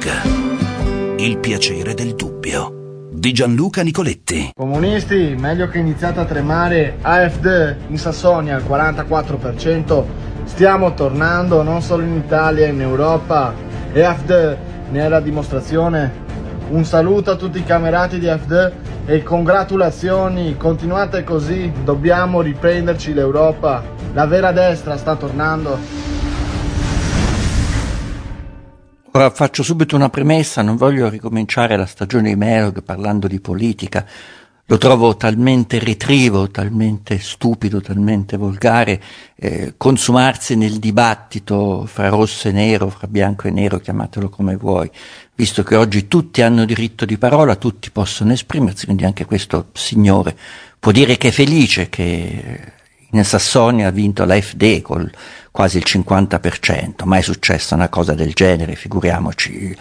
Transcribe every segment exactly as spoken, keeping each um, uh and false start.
Wook. Il piacere del dubbio di Gianluca Nicoletti. Comunisti, meglio che iniziate a tremare. A F D in Sassonia al quarantaquattro per cento. Stiamo tornando non solo in Italia, in Europa. E A F D ne è la dimostrazione. Un saluto a tutti i camerati di A F D e congratulazioni, continuate così, dobbiamo riprenderci l'Europa. La vera destra sta tornando. Ora faccio subito una premessa, non voglio ricominciare la stagione di Merck parlando di politica, lo trovo talmente ritrivo, talmente stupido, talmente volgare, eh, consumarsi nel dibattito fra rosso e nero, fra bianco e nero, chiamatelo come vuoi, visto che oggi tutti hanno diritto di parola, tutti possono esprimersi, quindi anche questo signore può dire che è felice che in Sassonia ha vinto la F D col quasi il cinquanta per cento, mai è successa una cosa del genere, figuriamoci,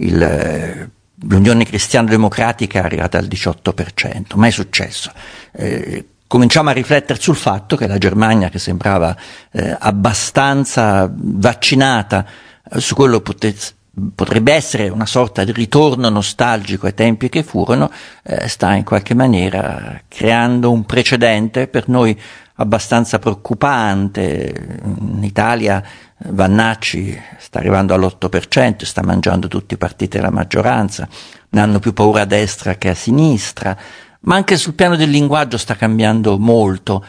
il, l'Unione Cristiana Democratica è arrivata al diciotto per cento, mai è successo. Eh, cominciamo a riflettere sul fatto che la Germania, che sembrava eh, abbastanza vaccinata eh, su quello pote- potrebbe essere una sorta di ritorno nostalgico ai tempi che furono, eh, sta in qualche maniera creando un precedente per noi abbastanza preoccupante. In Italia Vannacci sta arrivando all'otto per cento, sta mangiando tutti i partiti della maggioranza, ne hanno più paura a destra che a sinistra, ma anche sul piano del linguaggio sta cambiando molto.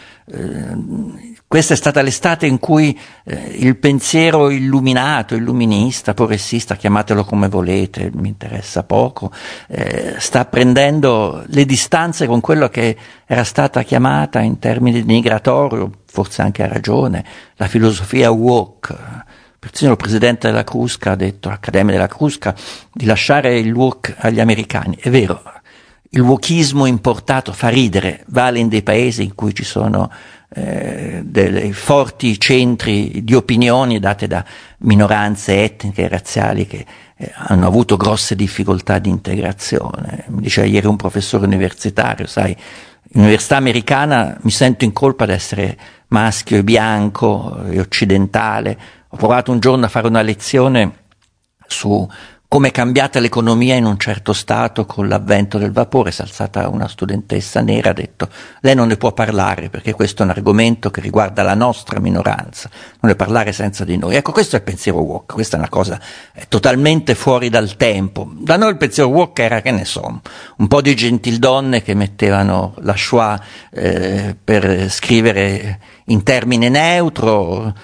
Eh, questa è stata l'estate in cui eh, il pensiero illuminato, illuminista, progressista, chiamatelo come volete, mi interessa poco, eh, sta prendendo le distanze con quello che era stata chiamata in termini denigratorio, forse anche a ragione, la filosofia woke. Persino il presidente della Crusca ha detto, l'Accademia della Crusca, di lasciare il woke agli americani. È vero, il wokismo importato fa ridere, vale in dei paesi in cui ci sono eh, dei forti centri di opinioni date da minoranze etniche e razziali che eh, hanno avuto grosse difficoltà di integrazione. Mi diceva ieri un professore universitario, sai, in università americana mi sento in colpa di essere maschio e bianco e occidentale. Ho provato un giorno a fare una lezione su come è cambiata l'economia in un certo stato con l'avvento del vapore. Si è alzata una studentessa nera, ha detto: lei non ne può parlare perché questo è un argomento che riguarda la nostra minoranza, non ne parlare senza di noi. Ecco, questo è il pensiero woke, questa è una cosa eh, totalmente fuori dal tempo. Da noi il pensiero woke era, che ne so, un po' di gentildonne che mettevano la Shoah eh, per scrivere in termine neutro,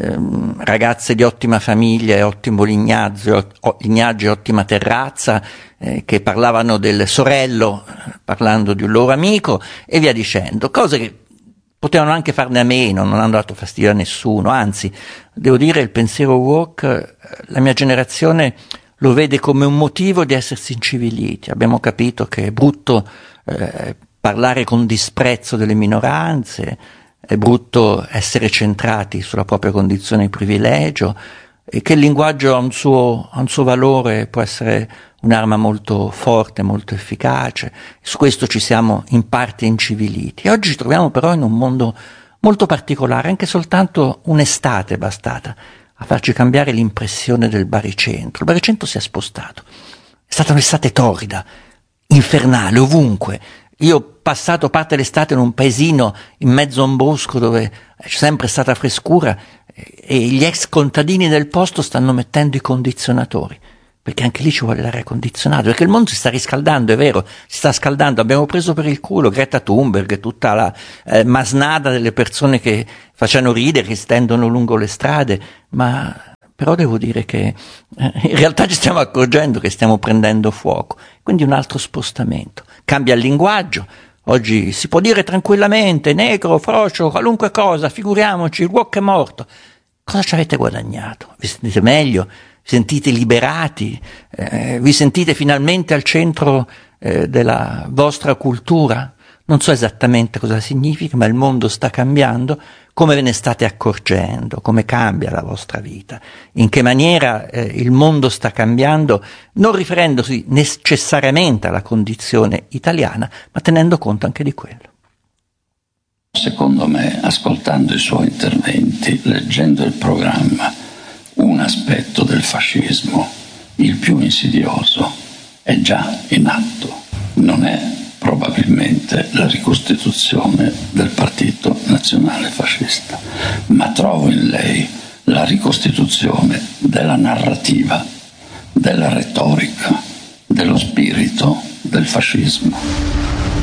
ragazze di ottima famiglia e ottimo lignaggio, lignaggio e ottima terrazza, eh, che parlavano del sorello parlando di un loro amico e via dicendo, cose che potevano anche farne a meno, non hanno dato fastidio a nessuno. Anzi, devo dire, il pensiero woke, la mia generazione lo vede come un motivo di essersi inciviliti. Abbiamo capito che è brutto eh, parlare con disprezzo delle minoranze, è brutto essere centrati sulla propria condizione di privilegio e che il linguaggio ha un suo, ha un suo valore, può essere un'arma molto forte, molto efficace. Su questo ci siamo in parte inciviliti. E oggi ci troviamo però in un mondo molto particolare, anche soltanto un'estate è bastata a farci cambiare l'impressione del baricentro. Il baricentro si è spostato. È stata un'estate torrida, infernale, ovunque. Io ho passato parte dell'estate in un paesino in mezzo a un bosco dove c'è sempre stata frescura e gli ex contadini del posto stanno mettendo i condizionatori, perché anche lì ci vuole l'aria condizionata, perché il mondo si sta riscaldando, è vero, si sta scaldando. Abbiamo preso per il culo Greta Thunberg e tutta la eh, masnada delle persone che facciano ridere, che stendono lungo le strade, ma però devo dire che eh, in realtà ci stiamo accorgendo che stiamo prendendo fuoco, quindi un altro spostamento. Cambia il linguaggio, oggi si può dire tranquillamente negro, frocio, qualunque cosa, figuriamoci, il woke è morto. Cosa ci avete guadagnato? Vi sentite meglio? Vi sentite liberati? Eh, vi sentite finalmente al centro eh, della vostra cultura? Non so esattamente cosa significa, ma il mondo sta cambiando. Come ve ne state accorgendo? Come cambia la vostra vita? In che maniera eh, il mondo sta cambiando, non riferendosi necessariamente alla condizione italiana, ma tenendo conto anche di quello. Secondo me, ascoltando i suoi interventi, leggendo il programma, un aspetto del fascismo il più insidioso è già in atto. Non è probabilmente la ricostituzione del Partito Nazionale Fascista, ma trovo in lei la ricostituzione della narrativa, della retorica, dello spirito del fascismo.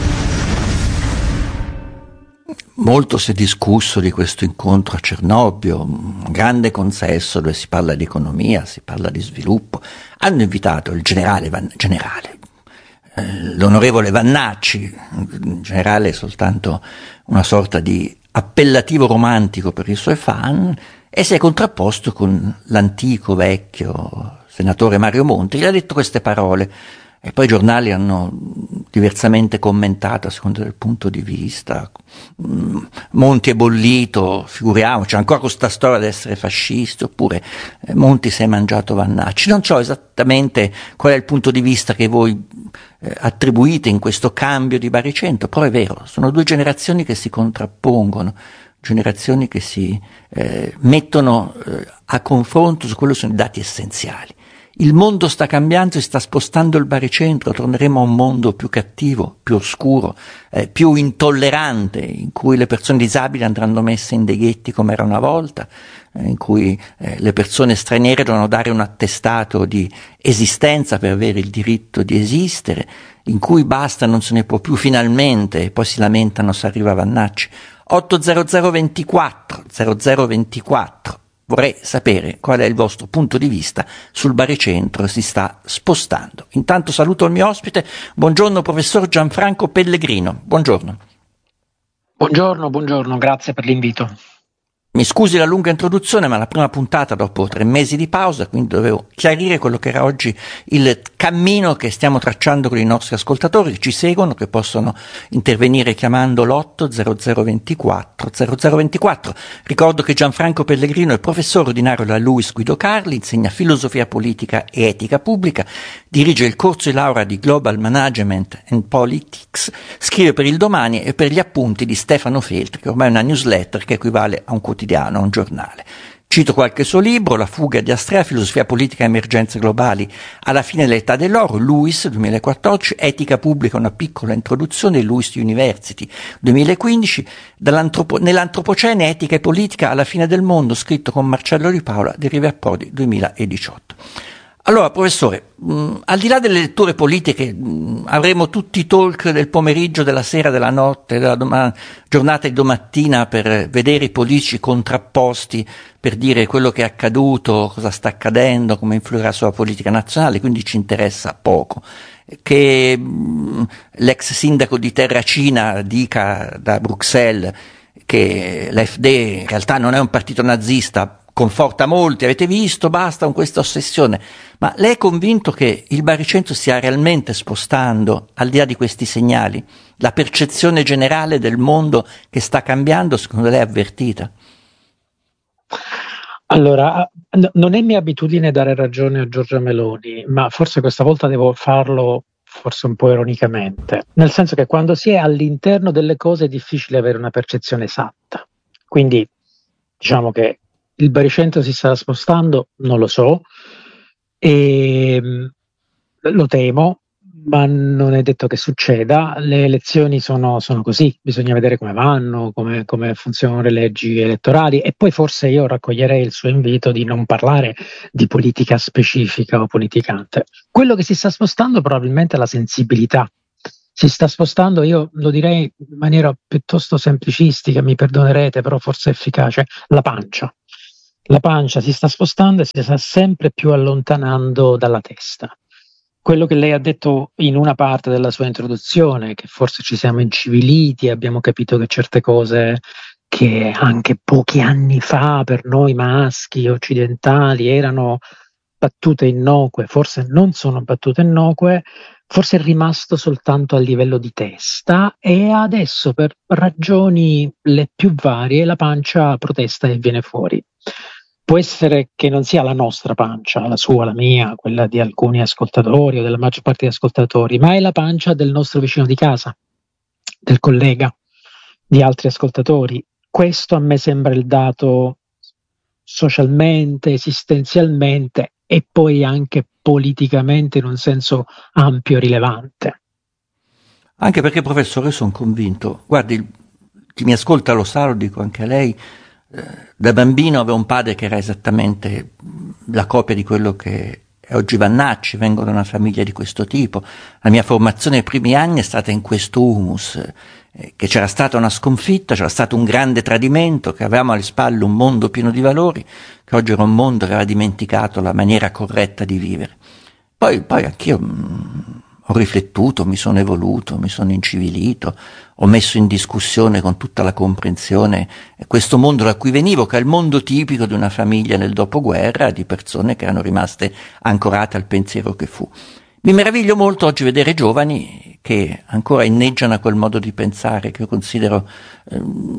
Molto si è discusso di questo incontro a Cernobbio, un grande consesso dove si parla di economia, si parla di sviluppo. Hanno invitato il generale, Van, generale eh, l'onorevole Vannacci, il generale è soltanto una sorta di appellativo romantico per i suoi fan, e si è contrapposto con l'antico vecchio senatore Mario Monti, che ha detto queste parole. E poi i giornali hanno diversamente commentato a seconda del punto di vista. Monti è bollito, figuriamoci, ancora questa storia di essere fascisti, oppure eh, Monti si è mangiato Vannacci. Non so esattamente qual è il punto di vista che voi eh, attribuite in questo cambio di baricentro, però è vero, sono due generazioni che si contrappongono, generazioni che si eh, mettono eh, a confronto su quello che sono i dati essenziali. Il mondo sta cambiando, si sta spostando il baricentro, torneremo a un mondo più cattivo, più oscuro, eh, più intollerante, in cui le persone disabili andranno messe in dei ghetti come era una volta, eh, in cui eh, le persone straniere devono dare un attestato di esistenza per avere il diritto di esistere, in cui basta, non se ne può più finalmente, e poi si lamentano se arriva Vannacci. otto zero zero ventiquattro zero zero ventiquattro Vorrei sapere qual è il vostro punto di vista sul baricentro si sta spostando. Intanto saluto il mio ospite. Buongiorno professor Gianfranco Pellegrino. Buongiorno. Buongiorno, buongiorno, grazie per l'invito. Mi scusi la lunga introduzione, ma la prima puntata dopo tre mesi di pausa, quindi dovevo chiarire quello che era oggi il cammino che stiamo tracciando con i nostri ascoltatori che ci seguono, che possono intervenire chiamando l'otto zero zero ventiquattro zero zero ventiquattro. Ricordo che Gianfranco Pellegrino è professore ordinario alla Luis Guido Carli, insegna filosofia politica e etica pubblica, dirige il corso di laurea di Global Management and Politics, scrive per il Domani e per gli appunti di Stefano Feltri, che ormai è una newsletter che equivale a un quotidiano, a un giornale. Cito qualche suo libro: La fuga di Astrea, filosofia politica e emergenze globali alla fine dell'età dell'oro, Luis duemilaquattordici, etica pubblica, una piccola introduzione, Luis University duemilaquindici, dall'antropo- nell'antropocene, etica e politica alla fine del mondo, scritto con Marcello Di Paola, di Rive Approdi duemiladiciotto. Allora, professore, mh, al di là delle letture politiche, mh, avremo tutti i talk del pomeriggio, della sera, della notte, della doma- giornata di domattina per vedere i politici contrapposti, per dire quello che è accaduto, cosa sta accadendo, come influirà sulla politica nazionale, quindi ci interessa poco. Che mh, l'ex sindaco di Terracina dica da Bruxelles che l'A F D in realtà non è un partito nazista, conforta molti, avete visto, basta con questa ossessione. Ma lei è convinto che il baricentro stia realmente spostando, al di là di questi segnali? La percezione generale del mondo che sta cambiando, secondo lei, è avvertita? Allora, n- non è mia abitudine dare ragione a Giorgia Meloni, ma forse questa volta devo farlo forse un po' ironicamente, nel senso che quando si è all'interno delle cose è difficile avere una percezione esatta. Quindi diciamo che il baricentro si sta spostando, non lo so, e lo temo, ma non è detto che succeda. Le elezioni sono, sono così, bisogna vedere come vanno, come, come funzionano le leggi elettorali, e poi forse io raccoglierei il suo invito di non parlare di politica specifica o politicante. Quello che si sta spostando probabilmente è la sensibilità. Si sta spostando, io lo direi in maniera piuttosto semplicistica, mi perdonerete, però forse efficace, la pancia. La pancia si sta spostando e si sta sempre più allontanando dalla testa. Quello che lei ha detto in una parte della sua introduzione, che forse ci siamo inciviliti, abbiamo capito che certe cose che anche pochi anni fa per noi maschi occidentali erano battute innocue, forse non sono battute innocue, forse è rimasto soltanto a livello di testa, e adesso per ragioni le più varie la pancia protesta e viene fuori. Può essere che non sia la nostra pancia, la sua, la mia, quella di alcuni ascoltatori o della maggior parte degli ascoltatori, ma è la pancia del nostro vicino di casa, del collega, di altri ascoltatori. Questo a me sembra il dato socialmente, esistenzialmente e poi anche politicamente in un senso ampio e rilevante. Anche perché, professore, sono convinto, guardi, chi mi ascolta lo sa, lo dico anche a lei, eh, da bambino avevo un padre che era esattamente la copia di quello che è oggi Vannacci, vengo da una famiglia di questo tipo. La mia formazione nei primi anni è stata in questo humus, eh, che c'era stata una sconfitta, c'era stato un grande tradimento, che avevamo alle spalle un mondo pieno di valori, che oggi era un mondo che aveva dimenticato la maniera corretta di vivere. Poi, poi anch'io mh, ho riflettuto, mi sono evoluto, mi sono incivilito, ho messo in discussione con tutta la comprensione questo mondo da cui venivo, che è il mondo tipico di una famiglia nel dopoguerra, di persone che erano rimaste ancorate al pensiero che fu. Mi meraviglio molto oggi vedere giovani che ancora inneggiano a quel modo di pensare che io considero eh,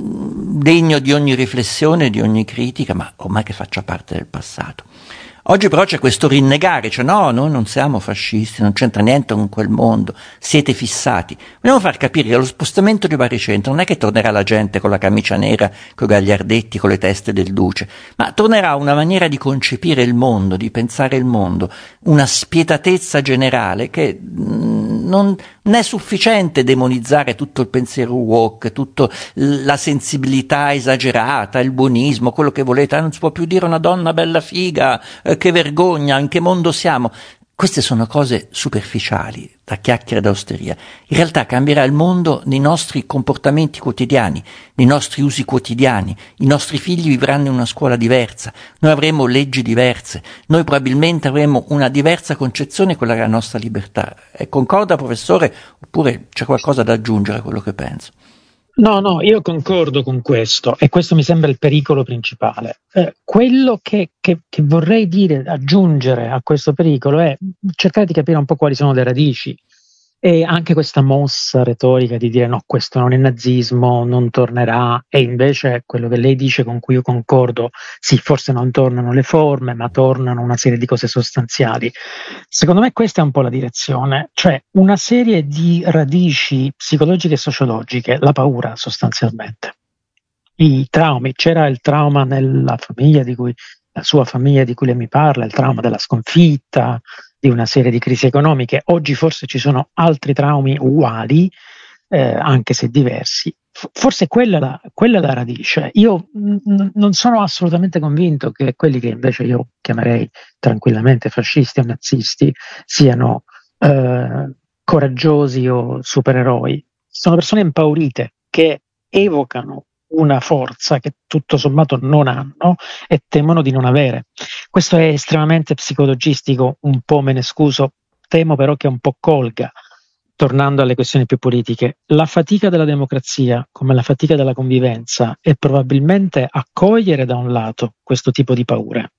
degno di ogni riflessione, di ogni critica, ma ormai che faccia parte del passato. Oggi però c'è questo rinnegare, cioè no, noi non siamo fascisti, non c'entra niente con quel mondo, siete fissati. Vogliamo far capire che lo spostamento di Baricentro non è che tornerà la gente con la camicia nera, con i gagliardetti, con le teste del duce, ma tornerà una maniera di concepire il mondo, di pensare il mondo, una spietatezza generale che mh, non, non è sufficiente demonizzare tutto il pensiero woke, tutta la sensibilità esagerata, il buonismo, quello che volete, ah, non si può più dire una donna bella figa, eh, che vergogna, in che mondo siamo. Queste sono cose superficiali, da chiacchiere d'osteria. In realtà cambierà il mondo nei nostri comportamenti quotidiani, nei nostri usi quotidiani. I nostri figli vivranno in una scuola diversa, noi avremo leggi diverse, noi probabilmente avremo una diversa concezione di quella che è la nostra libertà. E concorda, professore, oppure c'è qualcosa da aggiungere a quello che penso? No, no, io concordo con questo e questo mi sembra il pericolo principale. Eh, quello che, che, che vorrei dire, aggiungere a questo pericolo è cercare di capire un po' quali sono le radici e anche questa mossa retorica di dire no, questo non è nazismo, non tornerà, e invece quello che lei dice, con cui io concordo, sì, forse non tornano le forme, ma tornano una serie di cose sostanziali. Secondo me questa è un po' la direzione, cioè una serie di radici psicologiche e sociologiche, la paura sostanzialmente, i traumi. C'era il trauma nella famiglia di cui, la sua famiglia di cui lei mi parla, il trauma della sconfitta, di una serie di crisi economiche. Oggi forse ci sono altri traumi uguali, eh, anche se diversi. F- forse quella è la, quella è la radice. Io n- non sono assolutamente convinto che quelli che invece io chiamerei tranquillamente fascisti o nazisti siano eh, coraggiosi o supereroi. Sono persone impaurite che evocano una forza che tutto sommato non hanno e temono di non avere. Questo è estremamente psicologistico, un po' me ne scuso, temo però che un po' colga, tornando alle questioni più politiche. La fatica della democrazia, come la fatica della convivenza, è probabilmente accogliere da un lato questo tipo di paure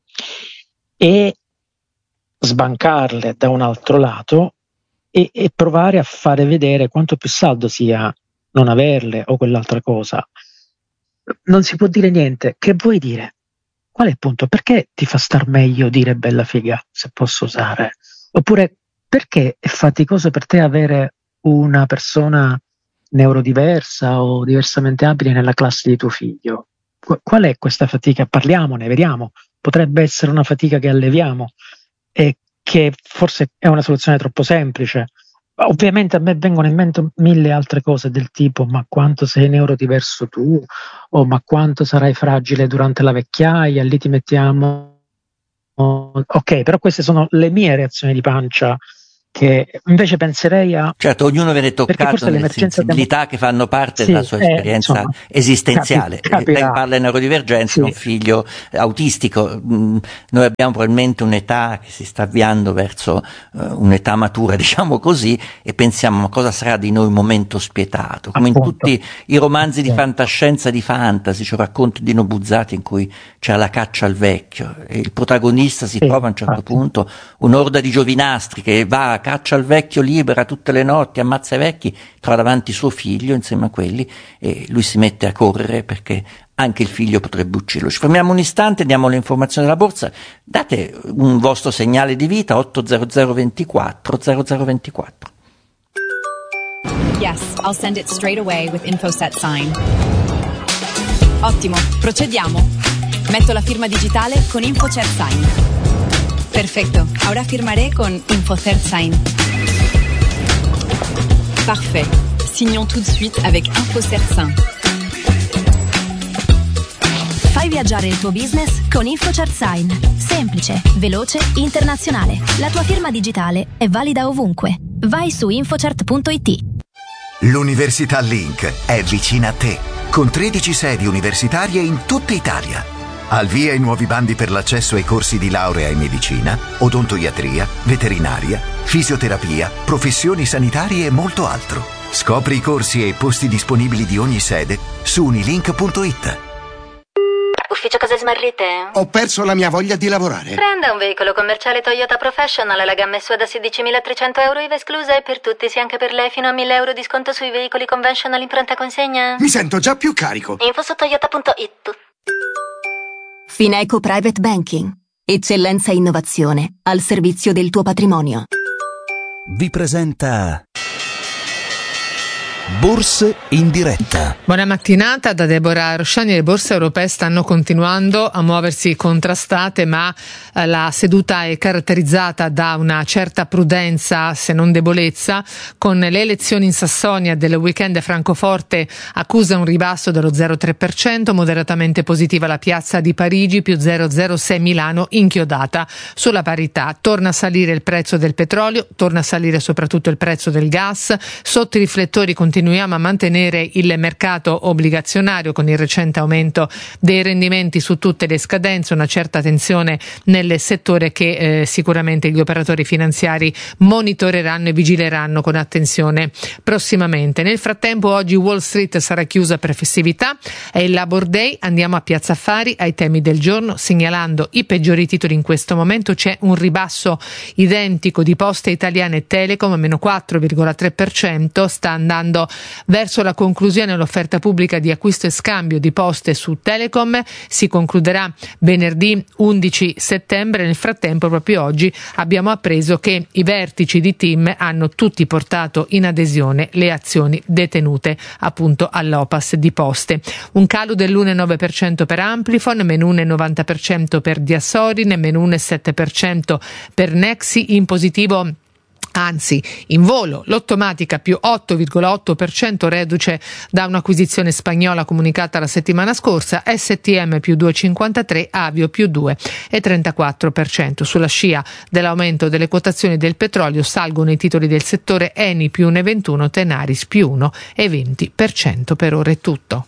e sbancarle da un altro lato e, e provare a fare vedere quanto più saldo sia non averle o quell'altra cosa. Non si può dire niente. Che vuoi dire? Qual è il punto? Perché ti fa star meglio dire bella figa, se posso usare? Oppure perché è faticoso per te avere una persona neurodiversa o diversamente abile nella classe di tuo figlio? Qual è questa fatica? Parliamone, vediamo. Potrebbe essere una fatica che alleviamo e che forse è una soluzione troppo semplice. Ovviamente a me vengono in mente mille altre cose del tipo ma quanto sei neurodiverso tu, o ma quanto sarai fragile durante la vecchiaia, lì ti mettiamo... Ok, però queste sono le mie reazioni di pancia, che invece penserei a... Certo, ognuno viene toccato nelle sensibilità dem- che fanno parte sì, della sua esperienza eh, insomma, esistenziale. Capi- Lei parla di neurodivergenza, sì. Un figlio autistico. Noi abbiamo probabilmente un'età che si sta avviando verso uh, un'età matura, diciamo così, e pensiamo ma cosa sarà di noi un momento spietato. Come Appunto. In tutti i romanzi di fantascienza, di fantasy, cioè racconti di Dino Buzzati in cui c'è la caccia al vecchio e il protagonista si sì, trova a un certo infatti. punto un'orda di giovinastri che va caccia al vecchio, libera tutte le notti, ammazza i vecchi, trova davanti suo figlio insieme a quelli e lui si mette a correre perché anche il figlio potrebbe ucciderlo. Ci fermiamo un istante, diamo le informazioni della borsa, date un vostro segnale di vita otto zero zero ventiquattro zero zero ventiquattro. Yes, I'll send it straight away with InfoSet Sign. Ottimo, procediamo. Metto la firma digitale con InfoSet Sign. Perfecto. Ahora firmaré con InfoCert Sign. Parfait. Signons tout de suite avec InfoCert Sign. Fai viaggiare il tuo business con InfoCert Sign. Semplice, veloce, internazionale. La tua firma digitale è valida ovunque. Vai su infocert punto it. L'Università Link è vicina a te, con tredici sedi universitarie in tutta Italia. Al via i nuovi bandi per l'accesso ai corsi di laurea in medicina, odontoiatria, veterinaria, fisioterapia, professioni sanitarie e molto altro. Scopri i corsi e i posti disponibili di ogni sede su unilink punto it. Ufficio cose smarrite? Ho perso la mia voglia di lavorare. Prenda un veicolo commerciale Toyota Professional, la gamma S U A da sedicimilatrecento euro, I V A esclusa, e per tutti, sì anche per lei, fino a mille euro di sconto sui veicoli conventional in pronta consegna. Mi sento già più carico. Info su toyota punto it. Fineco Private Banking. Eccellenza e innovazione al servizio del tuo patrimonio. Vi presenta Borse in diretta. Buona mattinata da Deborah Rosciani. Le borse europee stanno continuando a muoversi contrastate, ma eh, la seduta è caratterizzata da una certa prudenza, se non debolezza. Con le elezioni in Sassonia del weekend, Francoforte accusa un ribasso dello zero virgola tre per cento, moderatamente positiva la piazza di Parigi, più zero virgola zero sei Milano, inchiodata sulla parità. Torna a salire il prezzo del petrolio, torna a salire soprattutto il prezzo del gas. Sotto i riflettori continuiamo a mantenere il mercato obbligazionario con il recente aumento dei rendimenti su tutte le scadenze, una certa tensione nel settore che eh, sicuramente gli operatori finanziari monitoreranno e vigileranno con attenzione prossimamente. Nel frattempo oggi Wall Street sarà chiusa per festività, è il Labor Day. Andiamo a Piazza Affari, ai temi del giorno, segnalando i peggiori titoli in questo momento. C'è un ribasso identico di Poste Italiane e Telecom, meno quattro virgola tre per cento, sta andando verso la conclusione l'offerta pubblica di acquisto e scambio di Poste su Telecom, si concluderà venerdì undici settembre. Nel frattempo, proprio oggi abbiamo appreso che i vertici di TIM hanno tutti portato in adesione le azioni detenute appunto all'O P A S di Poste. Un calo dell'uno virgola nove per cento per Amplifon, meno uno virgola novanta per cento per Diasorin, meno uno virgola sette per cento per Nexi. In positivo, anzi in volo, Lottomatica più otto virgola otto per cento, reduce da un'acquisizione spagnola comunicata la settimana scorsa. S T M più due virgola cinquantatré, Avio più due virgola trentaquattro per cento. Sulla scia dell'aumento delle quotazioni del petrolio salgono i titoli del settore, Eni più uno virgola ventuno, Tenaris più uno virgola venti per cento. Per ora è tutto.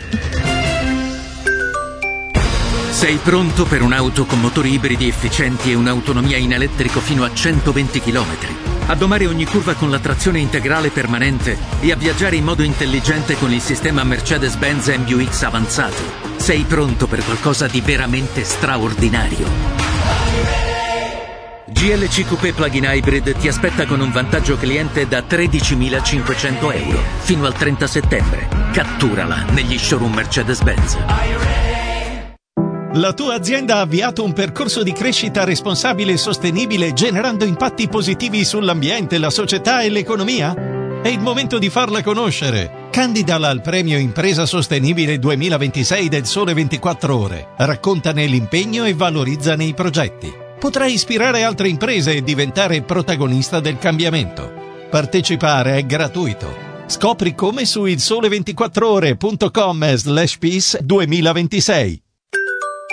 Sei pronto per un'auto con motori ibridi efficienti e un'autonomia in elettrico fino a centoventi chilometri? A domare ogni curva con la trazione integrale permanente e a viaggiare in modo intelligente con il sistema Mercedes-Benz M U X avanzato. Sei pronto per qualcosa di veramente straordinario. G L C Coupé Plug-in Hybrid ti aspetta con un vantaggio cliente da tredicimilacinquecento euro fino al trenta settembre. Catturala negli showroom Mercedes-Benz. La tua azienda ha avviato un percorso di crescita responsabile e sostenibile, generando impatti positivi sull'ambiente, la società e l'economia? È il momento di farla conoscere. Candidala al premio Impresa Sostenibile duemilaventisei del Sole ventiquattro Ore. Raccontane l'impegno e valorizzane i progetti. Potrai ispirare altre imprese e diventare protagonista del cambiamento. Partecipare è gratuito. Scopri come su il sole ventiquattro ore punto com slash peace duemilaventisei.